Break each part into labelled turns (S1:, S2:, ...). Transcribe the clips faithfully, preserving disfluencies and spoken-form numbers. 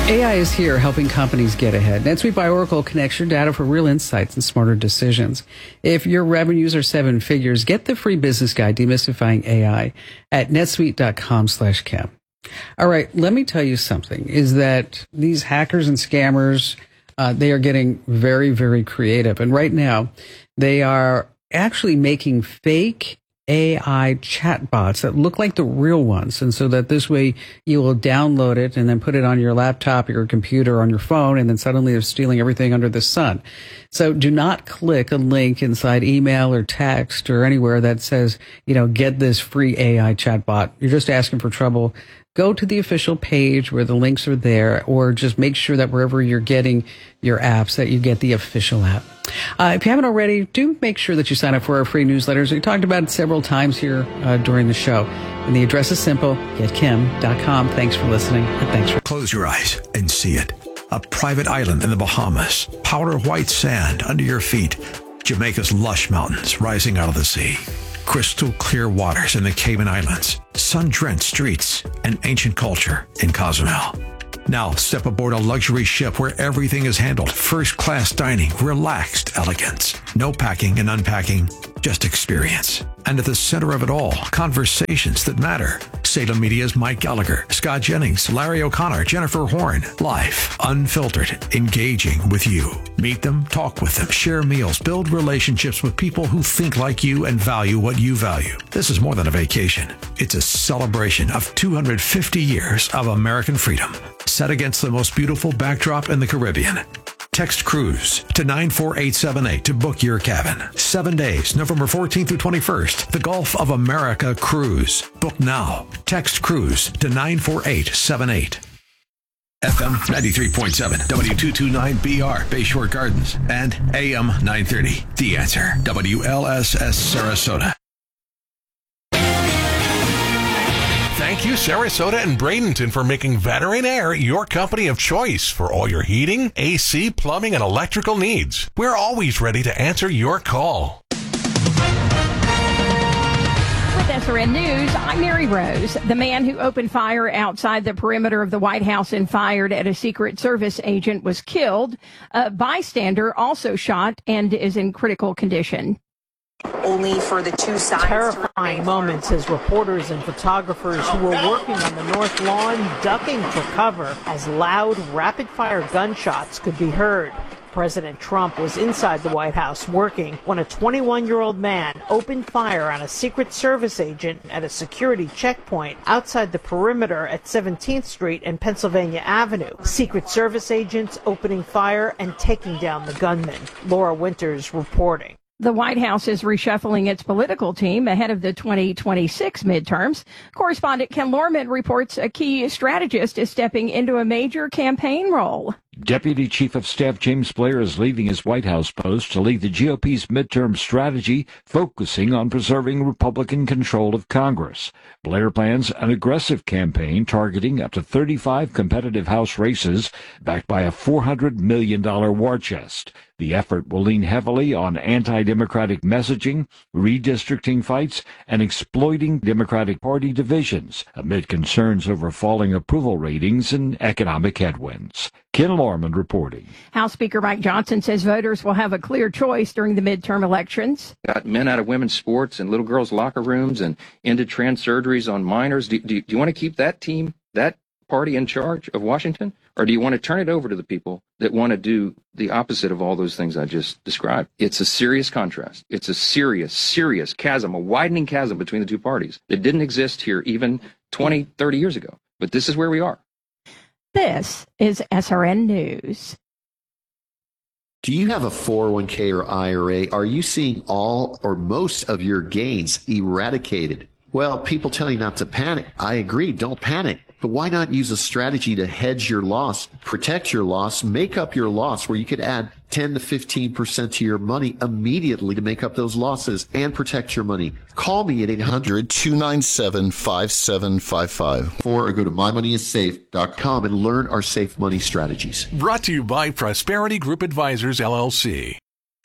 S1: A I is here helping companies get ahead. NetSuite by Oracle connects your data for real insights and smarter decisions. If your revenues are seven figures, get the free business guide, Demystifying A I, at netsuite.com slash Kim. All right, let me tell you something, is that these hackers and scammers, uh, they are getting very, very creative. And right now, they are actually making fake A I chatbots that look like the real ones. And so that this way you will download it and then put it on your laptop, your computer, or on your phone, and then suddenly they're stealing everything under the sun. So do not click a link inside email or text or anywhere that says, you know, get this free A I chatbot. You're just asking for trouble. Go to the official page where the links are there, or just make sure that wherever you're getting your apps, that you get the official app. Uh, if you haven't already, do make sure that you sign up for our free newsletters. We talked about it several times here uh, during the show. And the address is simple, get kim dot com. Thanks for listening, and thanks for...
S2: Close your eyes and see it. A private island in the Bahamas. Powder white sand under your feet. Jamaica's lush mountains rising out of the sea. Crystal clear waters in the Cayman Islands. Sun-drenched streets and ancient culture in Cozumel. Now step aboard a luxury ship where everything is handled. First-class dining, relaxed elegance. No packing and unpacking, just experience. And at the center of it all, conversations that matter. Salem Media's Mike Gallagher, Scott Jennings, Larry O'Connor, Jennifer Horn. Live, unfiltered, engaging with you. Meet them, talk with them, share meals, build relationships with people who think like you and value what you value. This is more than a vacation. It's a celebration of two hundred fifty years of American freedom, set against the most beautiful backdrop in the Caribbean. Text Cruise to nine four eight seven eight to book your cabin. Seven days, November fourteenth through twenty-first. The Gulf of America Cruise. Book now. Text Cruise to nine four eight seven eight. F M ninety-three point seven, W two twenty-nine B R, Bayshore Gardens, and A M nine thirty. The Answer, W L S S Sarasota.
S3: Thank you, Sarasota and Bradenton, for making Veteran Air your company of choice for all your heating, A C, plumbing, and electrical needs. We're always ready to answer your call.
S4: With S R N News, I'm Mary Rose. The man who opened fire outside the perimeter of the White House and fired at a Secret Service agent was killed. A bystander also shot and is in critical condition.
S5: Only for the two sides.
S6: Terrifying moments as reporters and photographers who were working on the North Lawn ducking for cover as loud, rapid-fire gunshots could be heard. President Trump was inside the White House working when a twenty-one-year-old man opened fire on a Secret Service agent at a security checkpoint outside the perimeter at seventeenth Street and Pennsylvania Avenue. Secret Service agents opening fire and taking down the gunman. Laura Winters reporting.
S4: The White House is reshuffling its political team ahead of the twenty twenty-six midterms. Correspondent Ken Lorman reports a key strategist is stepping into a major campaign role.
S7: Deputy Chief of Staff James Blair is leaving his White House post to lead the G O P's midterm strategy, focusing on preserving Republican control of Congress. Blair plans an aggressive campaign targeting up to thirty-five competitive House races, backed by a four hundred million dollars war chest. The effort will lean heavily on anti-democratic messaging, redistricting fights, and exploiting Democratic Party divisions amid concerns over falling approval ratings and economic headwinds. Ken Lorman reporting.
S4: House Speaker Mike Johnson says voters will have a clear choice during the midterm elections.
S8: Got men out of women's sports and little girls' locker rooms and ended trans surgeries on minors. Do, do, do you want to keep that team, that party in charge of Washington? Or do you want to turn it over to the people that want to do the opposite of all those things I just described? It's a serious contrast. It's a serious, serious chasm, a widening chasm between the two parties that didn't exist here even twenty, thirty years ago. But this is where we are.
S4: This is S R N News.
S9: Do you have a four oh one k or I R A? Are you seeing all or most of your gains eradicated? Well, people tell you not to panic. I agree, don't panic. But why not use a strategy to hedge your loss, protect your loss, make up your loss, where you could add ten to fifteen percent to your money immediately to make up those losses and protect your money? Call me at eight hundred, two nine seven, five seven five five or go to my money is safe dot com and learn our safe money strategies.
S3: Brought to you by Prosperity Group Advisors, L L C.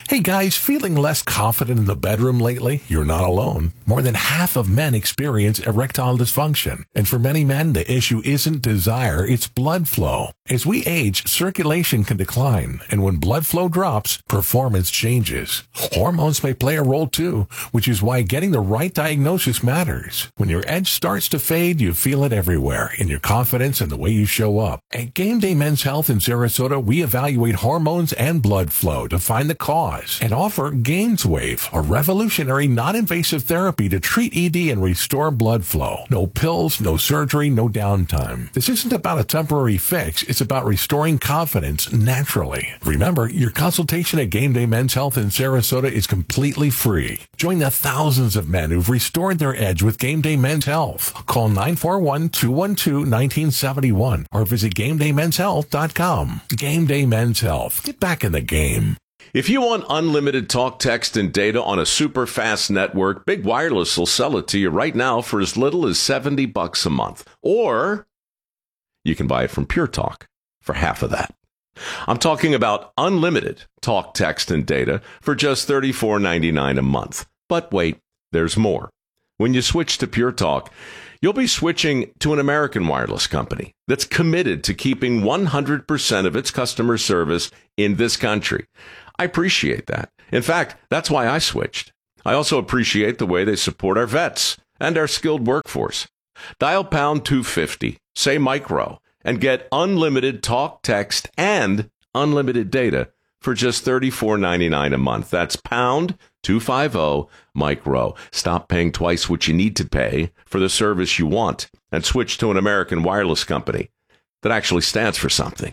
S3: Hey guys, feeling less confident in the bedroom lately? You're not alone. More than half of men experience erectile dysfunction. And for many men, the issue isn't desire, it's blood flow. As we age, circulation can decline. And when blood flow drops, performance changes. Hormones may play a role too, which is why getting the right diagnosis matters. When your edge starts to fade, you feel it everywhere, in your confidence and the way you show up. At Game Day Men's Health in Sarasota, we evaluate hormones and blood flow to find the cause and offer GainsWave, a revolutionary non-invasive therapy to treat E D and restore blood flow. No pills, no surgery, no downtime. This isn't about a temporary fix. It's about restoring confidence naturally. Remember, your consultation at Game Day Men's Health in Sarasota is completely free. Join the thousands of men who've restored their edge with Game Day Men's Health. Call nine four one, two one two, one nine seven one or visit game day men's health dot com. Game Day Men's Health. Get back in the game.
S10: If you want unlimited talk, text, and data on a super fast network, Big Wireless will sell it to you right now for as little as seventy bucks a month. Or you can buy it from Pure Talk for half of that. I'm talking about unlimited talk, text, and data for just thirty-four ninety-nine a month. But wait, there's more. When you switch to Pure Talk, you'll be switching to an American wireless company that's committed to keeping one hundred percent of its customer service in this country. I appreciate that. In fact, that's why I switched. I also appreciate the way they support our vets and our skilled workforce. Dial pound two fifty, say micro, and get unlimited talk, text, and unlimited data for just thirty-four ninety-nine a month. That's pound two fifty micro. Stop paying twice what you need to pay for the service you want and switch to an American wireless company that actually stands for something.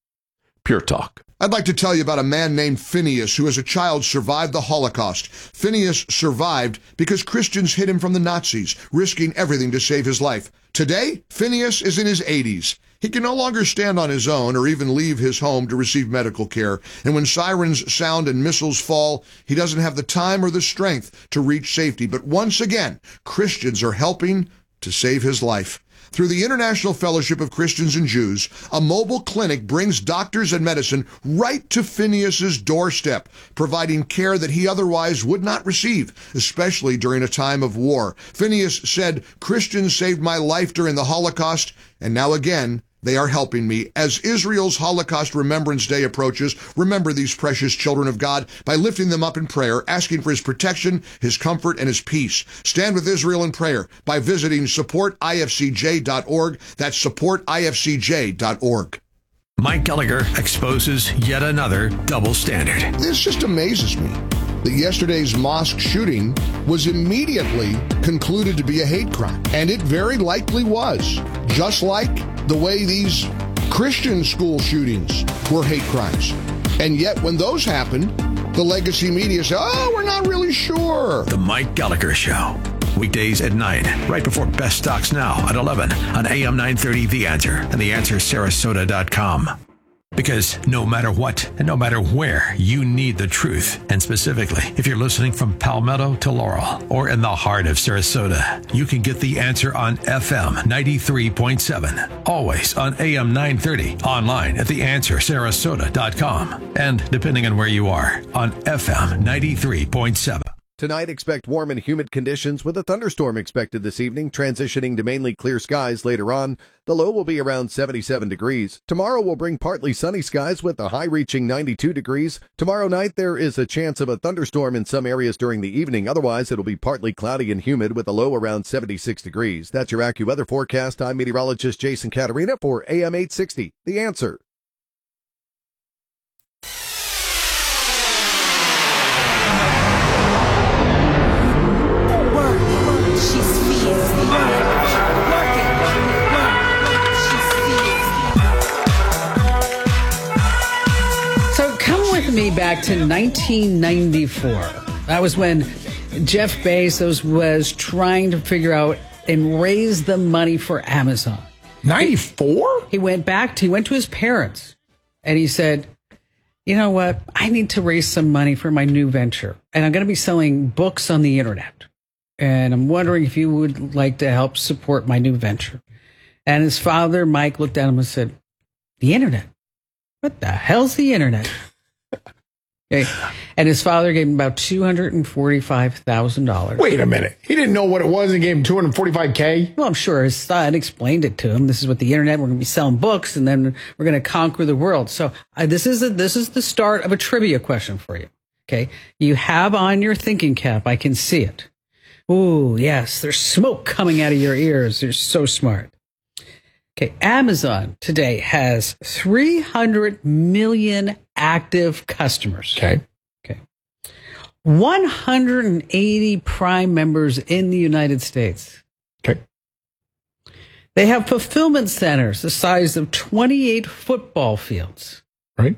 S10: Pure Talk.
S11: I'd like to tell you about a man named Phineas who as a child survived the Holocaust. Phineas survived because Christians hid him from the Nazis, risking everything to save his life. Today, Phineas is in his eighties. He can no longer stand on his own or even leave his home to receive medical care. And when sirens sound and missiles fall, he doesn't have the time or the strength to reach safety. But once again, Christians are helping to save his life. Through the International Fellowship of Christians and Jews, a mobile clinic brings doctors and medicine right to Phineas's doorstep, providing care that he otherwise would not receive, especially during a time of war. Phineas said, "Christians saved my life during the Holocaust, and now again, they are helping me." As Israel's Holocaust Remembrance Day approaches, remember these precious children of God by lifting them up in prayer, asking for his protection, his comfort, and his peace. Stand with Israel in prayer by visiting support I F C J dot org. That's support I F C J dot org.
S2: Mike Gallagher exposes yet another double standard.
S11: This just amazes me that yesterday's mosque shooting was immediately concluded to be a hate crime. And it very likely was, just like the way these Christian school shootings were hate crimes. And yet when those happened, the legacy media said, oh, we're not really sure.
S2: The Mike Gallagher Show. Weekdays at nine, right before Best Stocks Now at eleven on A M nine thirty The Answer and the answer sarasota dot com. Because no matter what and no matter where, you need the truth. And specifically, if you're listening from Palmetto to Laurel or in the heart of Sarasota, you can get the answer on F M ninety-three point seven. Always on A M nine thirty, online at the answer sarasota dot com. And depending on where you are, on F M ninety-three point seven.
S12: Tonight, expect warm and humid conditions with a thunderstorm expected this evening, transitioning to mainly clear skies later on. The low will be around seventy-seven degrees. Tomorrow will bring partly sunny skies with the high reaching ninety-two degrees. Tomorrow night, there is a chance of a thunderstorm in some areas during the evening. Otherwise, it'll be partly cloudy and humid with a low around seventy-six degrees. That's your AccuWeather forecast. I'm meteorologist Jason Caterina for A M eight sixty, The Answer.
S1: Me back to nineteen ninety-four. That was when Jeff Bezos was trying to figure out and raise the money for Amazon.
S13: ninety-four?
S1: He, he went back to, he went to his parents and he said, you know what? I need to raise some money for my new venture. And I'm going to be selling books on the internet. And I'm wondering if you would like to help support my new venture. And his father, Mike, looked at him and said, the internet? What the hell's the internet? Okay. And his father gave him about two hundred forty-five thousand dollars.
S13: Wait a minute. He didn't know what it was and gave him two hundred forty-five K?
S1: Well, I'm sure his son explained it to him. This is what the internet, we're going to be selling books, and then we're going to conquer the world. So uh, this is a, this is the start of a trivia question for you. Okay. You have on your thinking cap. I can see it. Ooh, yes. There's smoke coming out of your ears. You're so smart. Okay. Amazon today has three hundred million active customers.
S13: Okay.
S1: Okay. one hundred eighty Prime members in the United States.
S13: Okay.
S1: They have fulfillment centers the size of twenty-eight football fields.
S13: Right.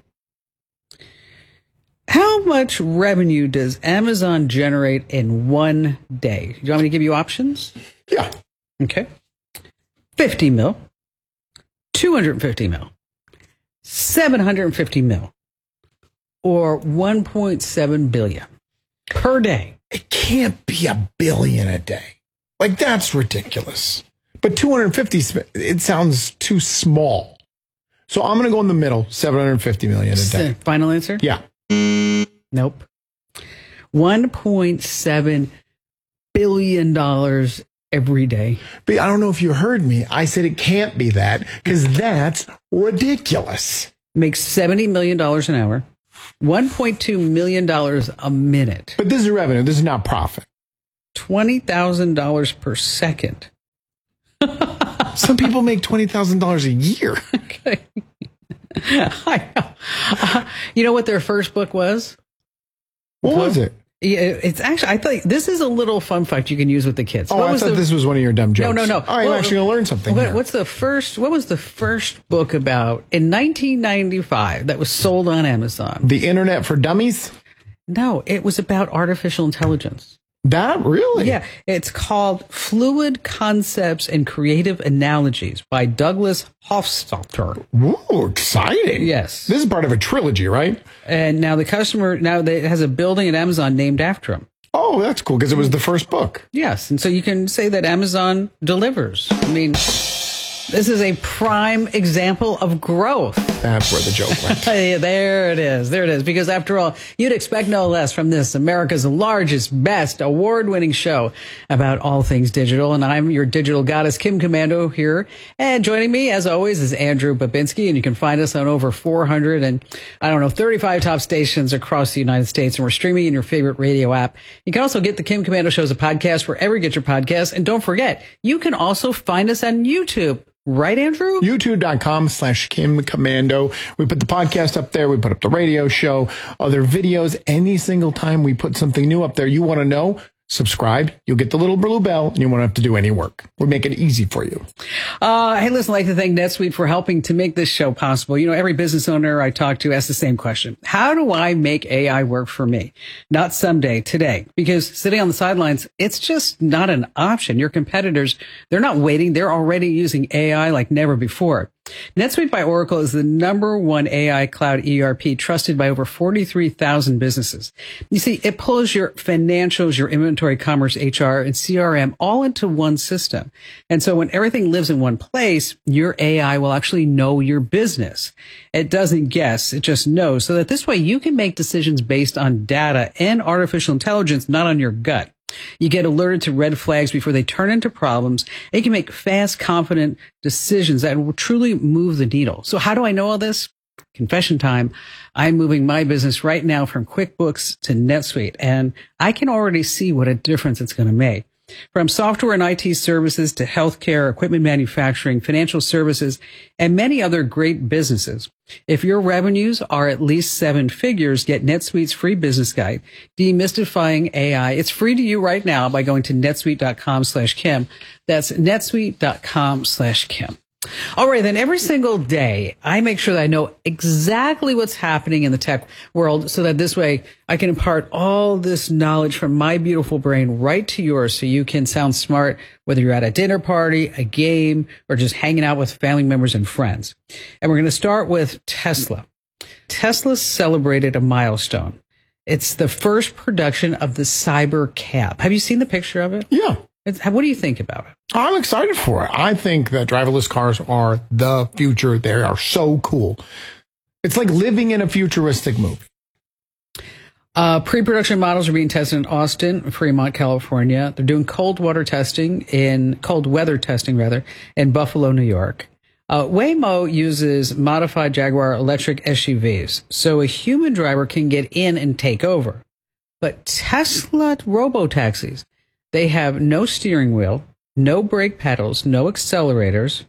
S1: How much revenue does Amazon generate in one day? Do you want me to give you options?
S13: Yeah.
S1: Okay. fifty mil, two hundred fifty mil, seven hundred fifty mil, or one point seven billion per day.
S13: It can't be a billion a day. Like, that's ridiculous. But two hundred fifty, it sounds too small. So I'm going to go in the middle, seven hundred fifty million a day.
S1: Final answer?
S13: Yeah.
S1: Nope. one point seven billion dollars every day.
S13: But I don't know if you heard me. I said it can't be that because that's ridiculous.
S1: Makes seventy million dollars an hour, one point two million dollars a minute.
S13: But this is revenue. This is not profit.
S1: twenty thousand dollars per second.
S13: Some people make twenty thousand dollars a year.
S1: Okay. I know. Uh, you know what their first book was?
S13: What was it?
S1: Yeah, it's actually, I thought this is a little fun fact you can use with the kids.
S13: Oh,
S1: what
S13: I
S1: was
S13: thought
S1: the,
S13: this was one of your dumb jokes.
S1: No, no, no.
S13: Oh, I'm
S1: well,
S13: actually going to learn something
S1: what,
S13: here.
S1: What's the first, what was the first book about in nineteen ninety-five that was sold on Amazon?
S13: The Internet for Dummies?
S1: No, it was about artificial intelligence.
S13: That really?
S1: Yeah. It's called Fluid Concepts and Creative Analogies by Douglas Hofstadter.
S13: Ooh, exciting.
S1: Yes.
S13: This is part of a trilogy, right?
S1: And now the customer, now they, it has a building at Amazon named after him.
S13: Oh, that's cool because it was the first book.
S1: Yes. And so you can say that Amazon delivers. I mean, this is a prime example of growth.
S13: That's where the joke went.
S1: There it is. There it is. Because after all, you'd expect no less from this, America's largest, best, award-winning show about all things digital. And I'm your digital goddess, Kim Komando, here. And joining me, as always, is Andrew Babinski. And you can find us on over four hundred and, I don't know, thirty-five top stations across the United States. And we're streaming in your favorite radio app. You can also get the Kim Komando Show as a podcast wherever you get your podcasts. And don't forget, you can also find us on YouTube. Right, Andrew?
S13: YouTube.com slash Kim Komando. We put the podcast up there. We put up the radio show, other videos. Any single time we put something new up there you want to know, subscribe. You'll get the little blue bell and you won't have to do any work. We'll make it easy for you.
S1: Uh, hey, listen, I'd like to thank NetSuite for helping to make this show possible. You know, every business owner I talk to asks the same question. How do I make A I work for me? Not someday, today. Because sitting on the sidelines, it's just not an option. Your competitors, they're not waiting. They're already using A I like never before. NetSuite by Oracle is the number one A I cloud E R P trusted by over forty-three thousand businesses. You see, it pulls your financials, your inventory, commerce, H R, and C R M all into one system. And so when everything lives in one place, your A I will actually know your business. It doesn't guess, it just knows. So that this way you can make decisions based on data and artificial intelligence, not on your gut. You get alerted to red flags before they turn into problems. And you can make fast, confident decisions that will truly move the needle. So how do I know all this? Confession time. I'm moving my business right now from QuickBooks to NetSuite, and I can already see what a difference it's going to make. From software and I T services to healthcare, equipment manufacturing, financial services, and many other great businesses. If your revenues are at least seven figures, get NetSuite's free business guide, Demystifying A I. It's free to you right now by going to netsuite.com slash Kim. That's netsuite.com slash Kim. All right, then every single day, I make sure that I know exactly what's happening in the tech world so that this way I can impart all this knowledge from my beautiful brain right to yours so you can sound smart, whether you're at a dinner party, a game, or just hanging out with family members and friends. And we're going to start with Tesla. Tesla celebrated a milestone. It's the first production of the Cybercab. Have you seen the picture of it?
S13: Yeah.
S1: It's, what do you think about it?
S13: I'm excited for it. I think that driverless cars are the future. They are so cool. It's like living in a futuristic movie.
S1: Uh, pre-production models are being tested in Austin, Fremont, California. They're doing cold water testing in cold weather testing rather in Buffalo, New York. Uh, Waymo uses modified Jaguar electric S U Vs, so a human driver can get in and take over. But Tesla robotaxis, they have no steering wheel, no brake pedals, no accelerators.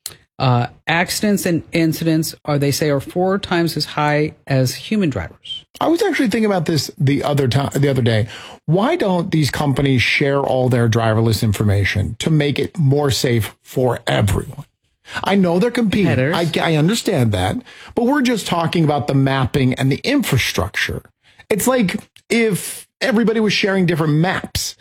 S1: Uh, accidents and incidents are, they say, are four times as high as human drivers.
S13: I was actually thinking about this the other time, the other day. Why don't these companies share all their driverless information to make it more safe for everyone? I know they're competing. I, I understand that, but we're just talking about the mapping and the infrastructure. It's like if everybody was sharing different maps.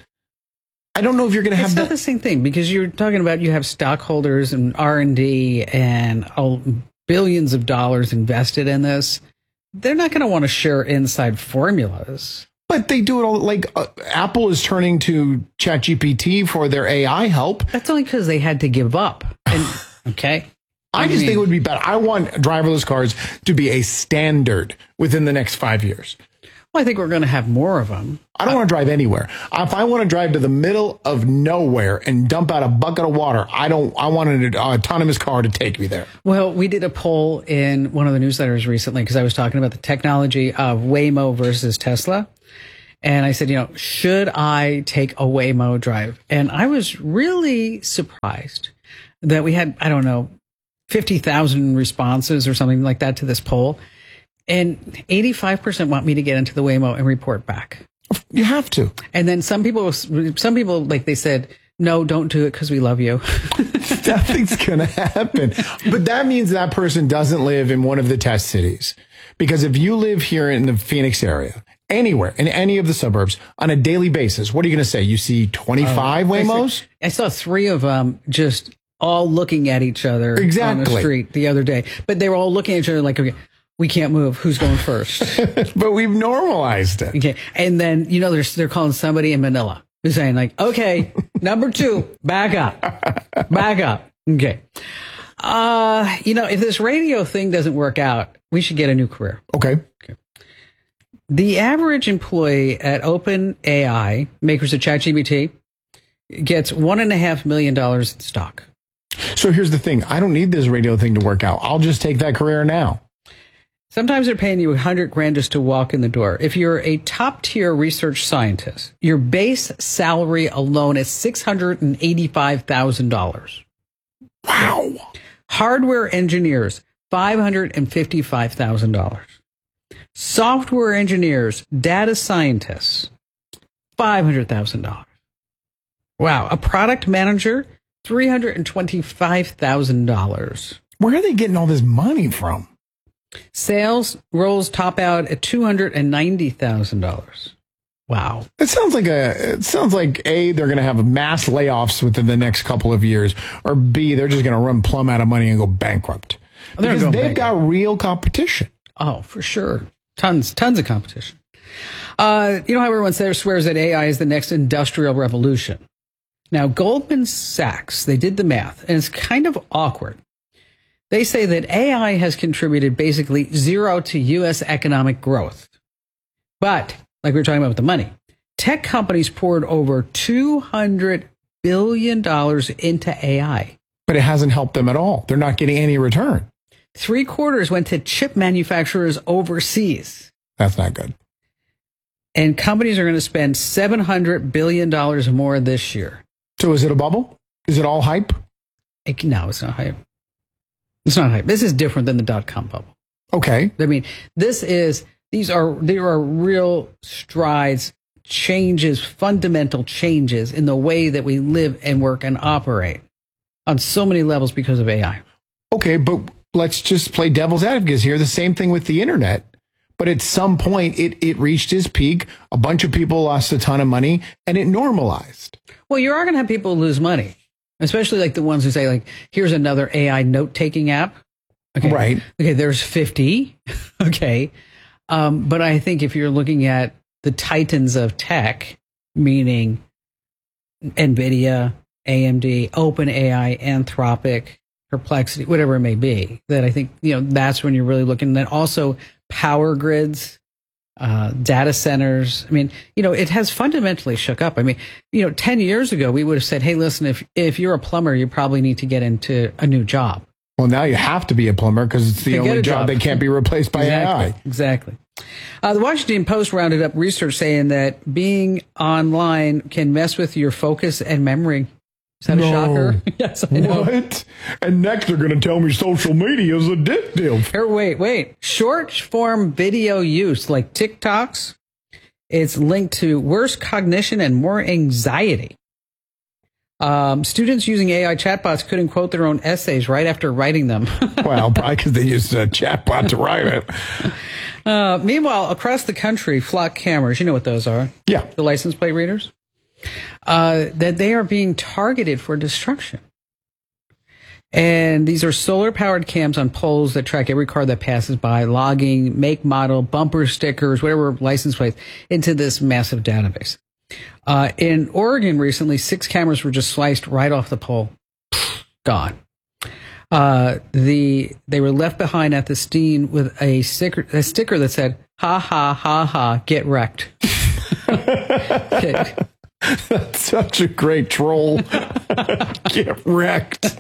S13: I don't know if you're going to have
S1: it's
S13: that.
S1: It's not the same thing because you're talking about you have stockholders and R and D and oh, billions of dollars invested in this. They're not going to want to share inside formulas.
S13: But they do it all like uh, Apple is turning to ChatGPT for their A I help.
S1: That's only because they had to give up. And, okay.
S13: I, I just mean, think it would be better. I want driverless cars to be a standard within the next five years.
S1: Well, I think we're going to have more of them.
S13: I don't want to drive anywhere. If I want to drive to the middle of nowhere and dump out a bucket of water, I don't. I want an autonomous car to take me there.
S1: Well, we did a poll in one of the newsletters recently because I was talking about the technology of Waymo versus Tesla. And I said, you know, should I take a Waymo drive? And I was really surprised that we had, I don't know, fifty thousand responses or something like that to this poll. And eighty-five percent want me to get into the Waymo and report back.
S13: You have to.
S1: And then some people, some people, like they said, no, don't do it because we love you.
S13: Nothing's going to happen. But that means that person doesn't live in one of the test cities. Because if you live here in the Phoenix area, anywhere, in any of the suburbs, on a daily basis, what are you going to say? You see twenty-five uh, Waymos?
S1: I, saw, I saw three of them just all looking at each other
S13: exactly.
S1: on the street the other day. But they were all looking at each other like, okay, we can't move. Who's going first?
S13: But we've normalized it.
S1: Okay. And then, you know, they're, they're calling somebody in Manila. They're saying like, okay, number two, back up, back up. Okay. Uh, you know, if this radio thing doesn't work out, we should get a new career.
S13: Okay.
S1: Okay. The average employee at OpenAI, makers of ChatGPT, gets one and a half million dollars in stock.
S13: So here's the thing. I don't need this radio thing to work out. I'll just take that career now.
S1: Sometimes they're paying you a hundred grand just to walk in the door. If you're a top tier research scientist, your base salary alone is six hundred eighty-five thousand dollars.
S13: Wow.
S1: Hardware engineers, five hundred fifty-five thousand dollars. Software engineers, data scientists, five hundred thousand dollars. Wow. A product manager, three hundred twenty-five thousand dollars.
S13: Where are they getting all this money from?
S1: Sales roles top out at two hundred ninety thousand dollars. Wow.
S13: It sounds like a, it sounds like A, they're going to have mass layoffs within the next couple of years, or B, they're just going to run plumb out of money and go bankrupt.
S1: Oh,
S13: because they've
S1: bankrupt.
S13: got real competition.
S1: Oh, for sure. Tons, tons of competition. Uh, you know how everyone says, swears that A I is the next industrial revolution. Now, Goldman Sachs, they did the math, and it's kind of awkward. They say that A I has contributed basically zero to U S economic growth. But, like we were talking about with the money, tech companies poured over two hundred billion dollars into A I.
S13: But it hasn't helped them at all. They're not getting any return.
S1: Three quarters went to chip manufacturers overseas.
S13: That's not good.
S1: And companies are going to spend seven hundred billion dollars more this year.
S13: So is it a bubble? Is it all hype?
S1: It, no, it's not hype. It's not hype. This is different than the dot-com bubble.
S13: Okay.
S1: I mean, this is, these are, there are real strides, changes, fundamental changes in the way that we live and work and operate on so many levels because of A I.
S13: Okay, but let's just play devil's advocate here. The same thing with the internet. But at some point, it, it reached its peak. A bunch of people lost a ton of money, and it normalized.
S1: Well, you are going to have people lose money, especially like the ones who say, like, here's another A I note-taking app. Okay.
S13: Right.
S1: Okay, there's fifty. Okay. Um, but I think if you're looking at the titans of tech, meaning NVIDIA, A M D, OpenAI, Anthropic, Perplexity, whatever it may be, that I think, you know, that's when you're really looking. And then also power grids, uh, data centers. I mean, you know, it has fundamentally shook up. I mean, you know, ten years ago, we would have said, hey, listen, if, if you're a plumber, you probably need to get into a new job.
S13: Well, now you have to be a plumber because it's the only job that can't be replaced by
S1: exactly,
S13: A I.
S1: Exactly. Uh, the Washington Post rounded up research saying that being online can mess with your focus and memory. Is that
S13: no.
S1: a shocker? Yes, I know.
S13: What? And next they're going to tell me social media is addictive.
S1: Here, wait, wait. Short form video use like TikToks, it's linked to worse cognition and more anxiety. Um, students using A I chatbots couldn't quote their own essays right after writing them.
S13: Well, probably because they used a chatbot to write it.
S1: Uh, meanwhile, across the country, flock cameras, you know what those are?
S13: Yeah.
S1: The license plate readers. Uh, that they are being targeted for destruction. And these are solar-powered cams on poles that track every car that passes by, logging, make, model, bumper stickers, whatever license plates, into this massive database. Uh, in Oregon recently, six cameras were just sliced right off the pole. Gone. Uh, the they were left behind at the scene with a sticker, a sticker that said, ha, ha, ha, ha, get wrecked. Okay.
S13: That's such a great troll. Get wrecked.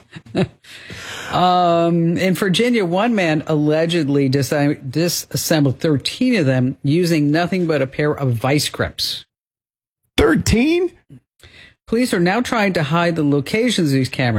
S1: Um, in Virginia, one man allegedly dis- disassembled thirteen of them using nothing but a pair of vice grips.
S13: thirteen?
S1: Police are now trying to hide the locations of these cameras.